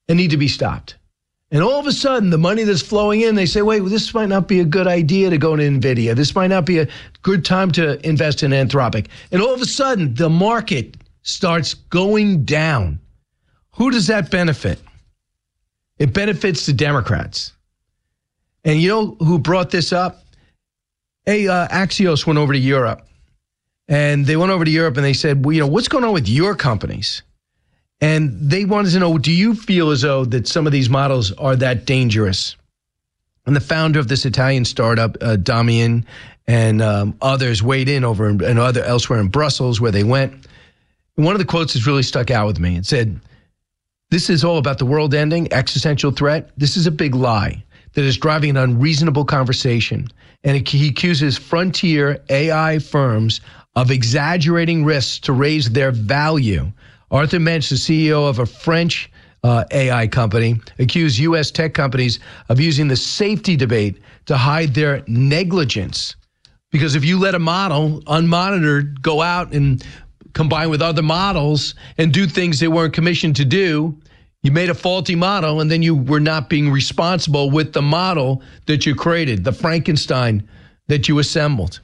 and need to be stopped. And all of a sudden, the money that's flowing in, they say, wait, well, this might not be a good idea to go into NVIDIA. This might not be a good time to invest in Anthropic. And all of a sudden, the market starts going down. Who does that benefit? It benefits the Democrats. And you know who brought this up? Axios went over to Europe. And they went over to Europe and they said, well, what's going on with your companies? And they wanted to know, do you feel as though that some of these models are that dangerous? And the founder of this Italian startup, Damian, and others weighed in over and elsewhere in Brussels where they went. And one of the quotes has really stuck out with me. It said, this is all about the world ending, existential threat. This is a big lie that is driving an unreasonable conversation. And he accuses frontier AI firms of exaggerating risks to raise their value. Arthur Mensch, the CEO of a French AI company, accused U.S. tech companies of using the safety debate to hide their negligence. Because if you let a model, unmonitored, go out and combine with other models and do things they weren't commissioned to do, you made a faulty model, and then you were not being responsible with the model that you created, the Frankenstein that you assembled.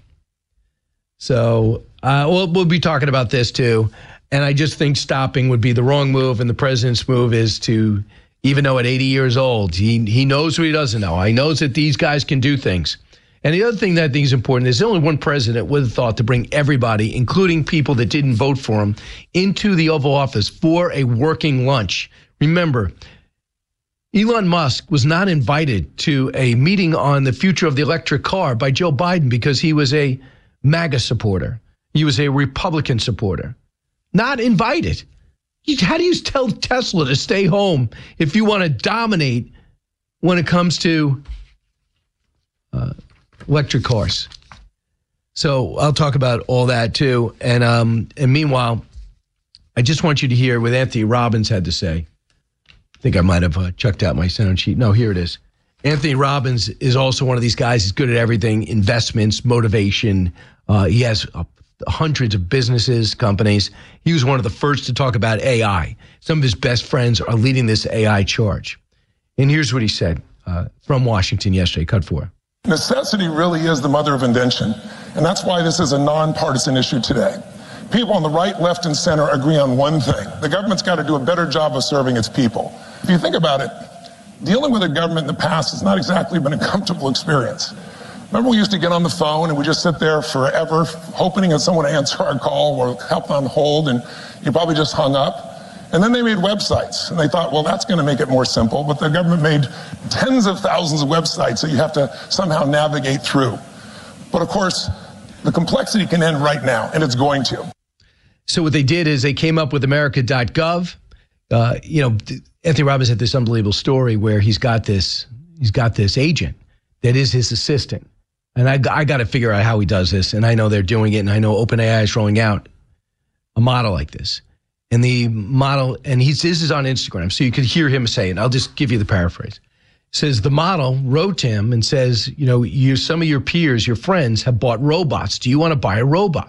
So we'll be talking about this too. And I just think stopping would be the wrong move. And the president's move is to, even though at 80 years old, he knows what he doesn't know. He knows that these guys can do things. And the other thing that I think is important is only one president would have thought to bring everybody, including people that didn't vote for him, into the Oval Office for a working lunch. Remember, Elon Musk was not invited to a meeting on the future of the electric car by Joe Biden because he was a MAGA supporter. He was a Republican supporter. Not invited. How do you tell Tesla to stay home if you want to dominate when it comes to electric cars? So I'll talk about all that too. And meanwhile, I just want you to hear what Anthony Robbins had to say. I think I might have chucked out my sound sheet. No, here it is. Anthony Robbins is also one of these guys. He's good at everything: investments, motivation. He has hundreds of businesses, companies. He was one of the first to talk about AI. Some of his best friends are leading this AI charge. And here's what he said from Washington yesterday, cut 4. Necessity really is the mother of invention. And that's why this is a nonpartisan issue today. People on the right, left, and center agree on one thing. The government's got to do a better job of serving its people. If you think about it, dealing with a government in the past has not exactly been a comfortable experience. Remember, we used to get on the phone and we just sit there forever, hoping that someone would answer our call or help on hold, and you probably just hung up. And then they made websites, and they thought, well, that's going to make it more simple. But the government made tens of thousands of websites that you have to somehow navigate through. But of course, the complexity can end right now, and it's going to. So what they did is they came up with America.gov. Anthony Robbins had this unbelievable story where he's got this agent that is his assistant. And I got to figure out how he does this. And I know they're doing it. And I know OpenAI is rolling out a model like this. And the model, and this is on Instagram, so you could hear him say it. I'll just give you the paraphrase. It says the model wrote to him and says, some of your peers, your friends have bought robots. Do you want to buy a robot?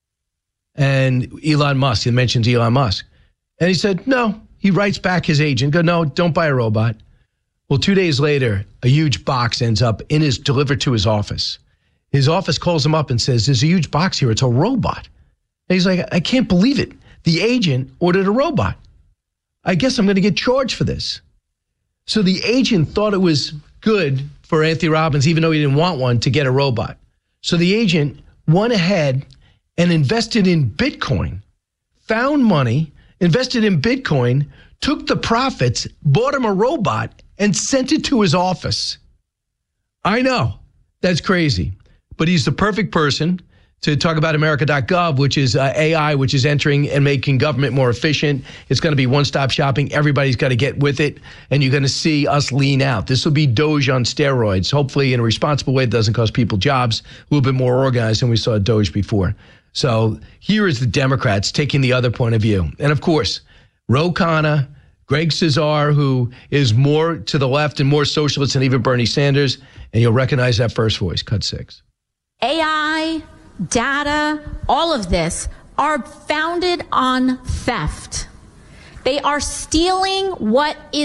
And Elon Musk, he mentions Elon Musk. And he said, no. He writes back his agent, no, don't buy a robot. Well, 2 days later, a huge box ends up delivered to his office. His office calls him up and says, there's a huge box here. It's a robot. And he's like, I can't believe it. The agent ordered a robot. I guess I'm going to get charged for this. So the agent thought it was good for Anthony Robbins, even though he didn't want one, to get a robot. So the agent went ahead and invested in Bitcoin, found money, invested in Bitcoin, took the profits, bought him a robot, and sent it to his office. I know, that's crazy. But he's the perfect person to talk about America.gov, which is AI, which is entering and making government more efficient. It's going to be one-stop shopping. Everybody's got to get with it, and you're going to see us lean out. This will be Doge on steroids, hopefully in a responsible way that doesn't cost people jobs, a little bit more organized than we saw Doge before. So here is the Democrats taking the other point of view. And of course, Ro Khanna, Greg Cesar, who is more to the left and more socialist than even Bernie Sanders, and you'll recognize that first voice, cut 6. AI, data, all of this are founded on theft. They are stealing what is